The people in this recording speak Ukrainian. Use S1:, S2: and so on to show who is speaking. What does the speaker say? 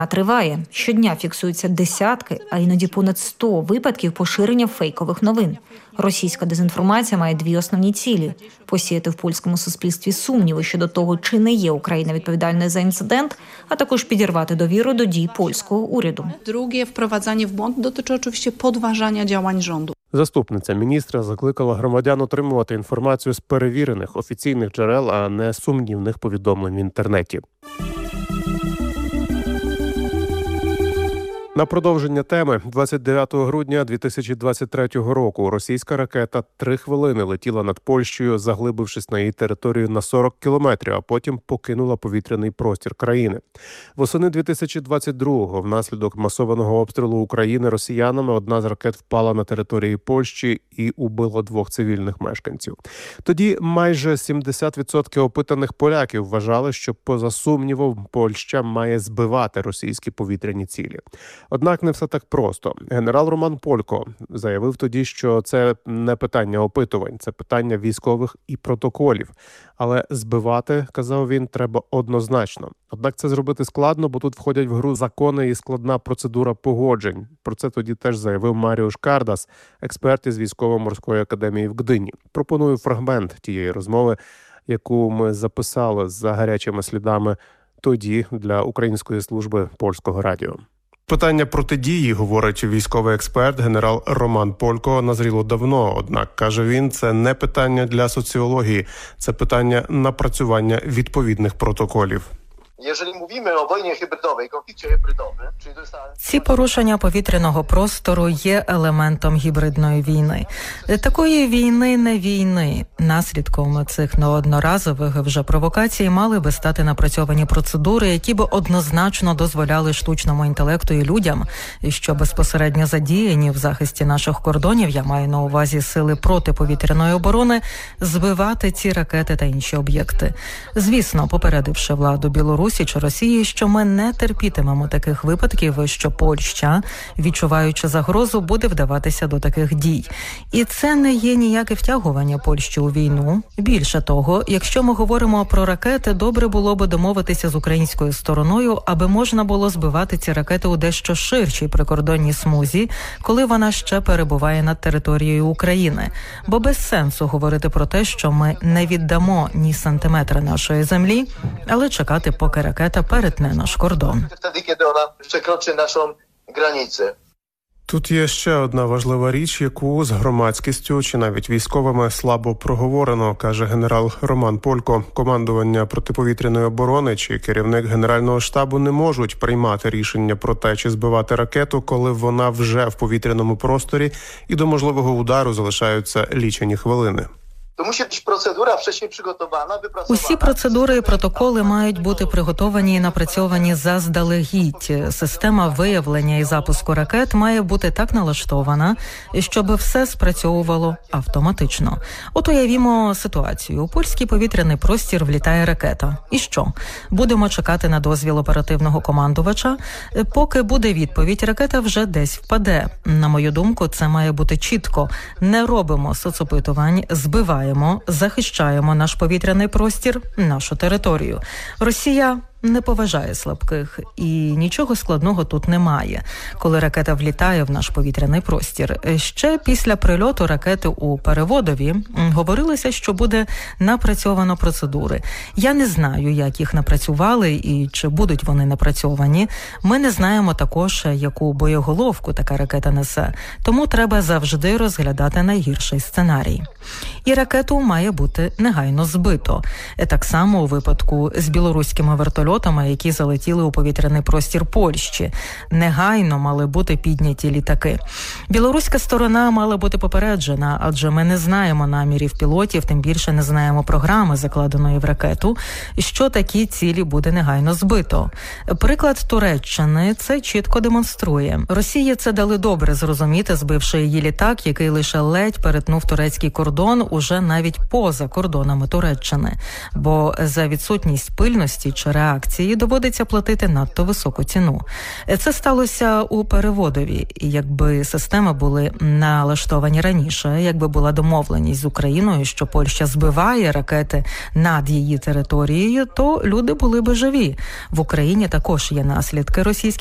S1: Триває. Щодня фіксуються десятки, а іноді понад 100 випадків поширення фейкових новин. Російська дезінформація має дві основні цілі – посіяти в польському суспільстві сумніви щодо того, чи не є Україна відповідальною за інцидент, а також підірвати довіру до дій польського уряду.
S2: Друге, впровадження в бунт dotyczy oczywiście podważania działań rządu.
S3: Заступниця міністра закликала громадян отримувати інформацію з перевірених офіційних джерел, а не сумнівних повідомлень в інтернеті. На продовження теми, 29 грудня 2023 року російська ракета 3 хвилини летіла над Польщею, заглибившись на її територію на 40 кілометрів, а потім покинула повітряний простір країни. Восени 2022-го внаслідок масованого обстрілу України росіянами одна з ракет впала на території Польщі і убила 2 цивільних мешканців. Тоді майже 70% опитаних поляків вважали, що поза сумнівом Польща має збивати російські повітряні цілі. Однак не все так просто. Генерал Роман Полько заявив тоді, що це не питання опитувань, це питання військових і протоколів. Але збивати, казав він, треба однозначно. Однак це зробити складно, бо тут входять в гру закони і складна процедура погоджень. Про це тоді теж заявив Маріуш Кардас, експерт із Військово-морської академії в Гдині. Пропоную фрагмент тієї розмови, яку ми записали за гарячими слідами тоді для Української служби польського радіо. Питання протидії, говорить військовий експерт генерал Роман Полько, назріло давно. Однак, каже він, це не питання для соціології, це питання напрацювання відповідних протоколів.
S4: Ці порушення повітряного простору є елементом гібридної війни. Такої війни не війни. Наслідком цих неодноразових вже провокацій мали би стати напрацьовані процедури, які б однозначно дозволяли штучному інтелекту і людям, що безпосередньо задіяні в захисті наших кордонів, я маю на увазі сили протиповітряної оборони, збивати ці ракети та інші об'єкти. Звісно, попередивши владу Білорусі чи Росії, що ми не терпітимемо таких випадків, що Польща, відчуваючи загрозу, буде вдаватися до таких дій. І це не є ніяке втягування Польщі у війну. Більше того, якщо ми говоримо про ракети, добре було би домовитися з українською стороною, аби можна було збивати ці ракети у дещо ширшій прикордонній смузі, коли вона ще перебуває над територією України. Бо без сенсу говорити про те, що ми не віддамо ні сантиметра нашої землі, але чекати, поки ракета перетне наш кордон.
S3: Тут є ще одна важлива річ, яку з громадськістю чи навіть військовими слабо проговорено, каже генерал Роман Полько. Командування протиповітряної оборони чи керівник Генерального штабу не можуть приймати рішення про те, чи збивати ракету, коли вона вже в повітряному просторі і до можливого удару залишаються лічені хвилини.
S4: Усі процедури і протоколи мають бути приготовані і напрацьовані заздалегідь. Система виявлення і запуску ракет має бути так налаштована, щоб все спрацьовувало автоматично. От уявімо ситуацію. У польський повітряний простір влітає ракета. І що? Будемо чекати на дозвіл оперативного командувача? Поки буде відповідь, ракета вже десь впаде. На мою думку, це має бути чітко. Не робимо соцопитувань, збиваємо, захищаємо наш повітряний простір, нашу територію. Росія не поважає слабких, і нічого складного тут немає, коли ракета влітає в наш повітряний простір. Ще після прильоту ракети у Переводові говорилося, що буде напрацьовано процедури. Я не знаю, як їх напрацювали і чи будуть вони напрацьовані. Ми не знаємо також, яку боєголовку така ракета несе, тому треба завжди розглядати найгірший сценарій. І ракету має бути негайно збито. Так само у випадку з білоруськими вертольотами, які залетіли у повітряний простір Польщі. Негайно мали бути підняті літаки. Білоруська сторона мала бути попереджена, адже ми не знаємо намірів пілотів, тим більше не знаємо програми, закладеної в ракету, що такі цілі буде негайно збито. Приклад Туреччини це чітко демонструє. Росії це дали добре зрозуміти, збивши її літак, який лише ледь перетнув турецький кордон уже навіть поза кордонами Туреччини. Бо за відсутність пильності чи реакції реакції доводиться платити надто високу ціну. Це сталося у Переводові. Якби системи були налаштовані раніше, якби була домовленість з Україною, що Польща збиває ракети над її територією, то люди були би живі. В Україні також є наслідки російських